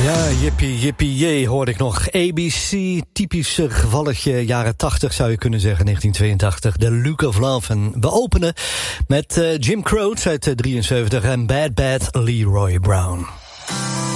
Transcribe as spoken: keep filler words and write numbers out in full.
Ja, jippie, jippie, jee, hoorde ik nog. A B C, typisch gevalletje jaren tachtig zou je kunnen zeggen, negentien tweeëntachtig. The Luke of Love. En we openen met uh, Jim Croce uit uh, drieënzeventig en Bad Bad Leroy Brown.